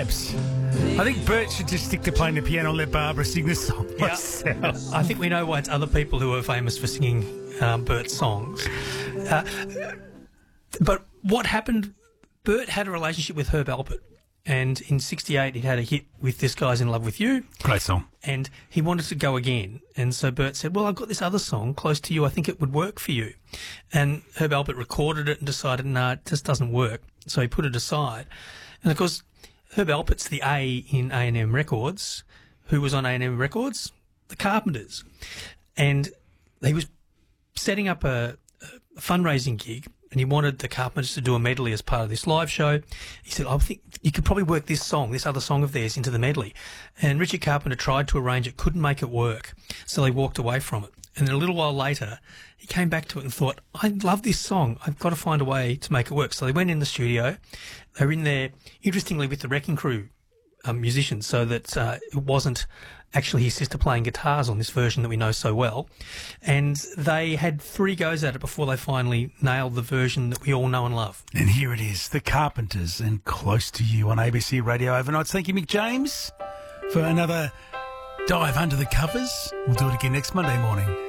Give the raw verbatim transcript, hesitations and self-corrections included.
vibes. I think Bert should just stick to playing the piano and let Barbara sing the song Yeah. herself. I think we know why it's other people who are famous for singing um, Bert's songs. Uh, but what happened, Bert had a relationship with Herb Alpert, and in sixty-eight he had a hit with This Guy's in Love with You. Great song. And he wanted to go again. And so Bert said, well, I've got this other song, Close to You, I think it would work for you. And Herb Alpert recorded it and decided, no, nah, it just doesn't work. So he put it aside. And of course, Herb Alpert's the A in A and M Records. Who was on A and M Records? The Carpenters. And he was setting up a, a fundraising gig, and he wanted the Carpenters to do a medley as part of this live show. He said, I think you could probably work this song, this other song of theirs, into the medley. And Richard Carpenter tried to arrange it, couldn't make it work. So they walked away from it. And then a little while later, he came back to it and thought, I love this song. I've got to find a way to make it work. So they went in the studio. They were in there, interestingly, with the Wrecking Crew um, musicians, so that uh, it wasn't actually his sister playing guitars on this version that we know so well. And they had three goes at it before they finally nailed the version that we all know and love. And here it is, The Carpenters and Close to You on A B C Radio Overnights. Thank you, Mick James, for another dive under the covers. We'll do it again next Monday morning.